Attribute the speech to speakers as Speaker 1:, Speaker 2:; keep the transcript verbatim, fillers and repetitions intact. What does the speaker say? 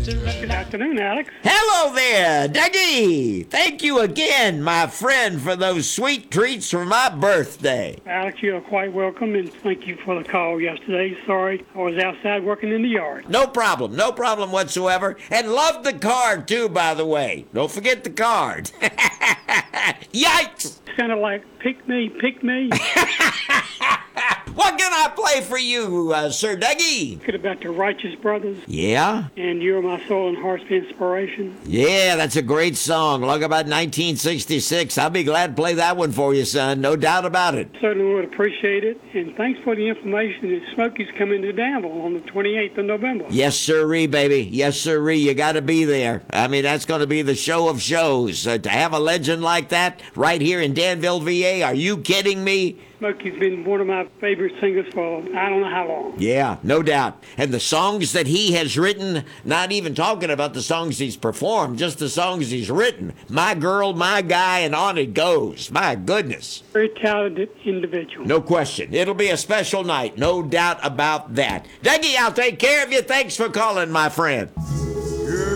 Speaker 1: Good afternoon, Alex.
Speaker 2: Hello there, Dougie. Thank you again, my friend, for those sweet treats for my birthday.
Speaker 1: Alex, you are quite welcome, and thank you for the call yesterday. Sorry, I was outside working in the yard.
Speaker 2: No problem, no problem whatsoever. And love the card, too, by the way. Don't forget the card. Yikes!
Speaker 1: It's kind of like, pick me, pick me.
Speaker 2: What can I play for you, uh, Sir Dougie?
Speaker 1: Could about the Righteous Brothers,
Speaker 2: Yeah?
Speaker 1: and You're My Soul and Heart's Inspiration.
Speaker 2: Yeah, that's a great song. Long about nineteen sixty-six. I'll be glad to play that one for you, son. No doubt about it.
Speaker 1: Certainly would appreciate it, and thanks for the information that Smokey's coming to Danville on the twenty-eighth of November.
Speaker 2: Yes, sirree, baby. Yes, sirree. You got to be there. I mean, that's going to be the show of shows. Uh, to have a legend like that right here in Danville, V A, are you kidding me?
Speaker 1: Smokey's been one of my favorite singers for I don't know how long.
Speaker 2: Yeah, no doubt. And the songs that he has written, not even talking about the songs he's performed, just the songs he's written. My Girl, My Guy, and on it goes. My goodness.
Speaker 1: Very talented individual.
Speaker 2: No question. It'll be a special night. No doubt about that. Dougie, I'll take care of you. Thanks for calling, my friend.